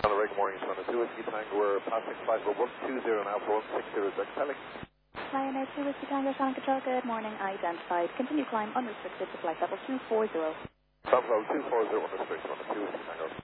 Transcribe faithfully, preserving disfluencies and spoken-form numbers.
On a rig morning, son of two Whiskey Tango, we're passing flight, we're one two zero now for one six zero six, telling. Lioness two Whiskey Tango, Sonic Control, good morning, identified. Continue climb unrestricted to flight level two four zero. Top level two four zero, unrestricted, on the two Whiskey Tango.